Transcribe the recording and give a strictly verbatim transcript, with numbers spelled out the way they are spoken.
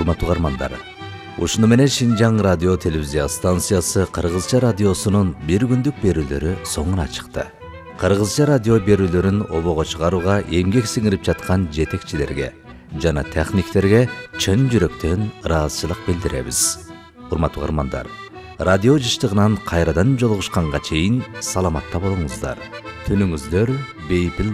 урматтуу угармандар. Ушуну менен Шинжаң радио телевизия станциясы Кыргызча радиосунун бир күндүк берүүлөрү соңуна чыкты. Кыргызча радио берүүлөрүн обого чыгарууга эмгек сиңирип жаткан жетекчилерге жана техниктерге чын жүрөктөн ыраазычылык билдиребиз. Урматтуу угармандар, радио жыштыгынан кайрадан жолугушканга чейин саламатта болуңуздар. Түнүңүздөр бейпил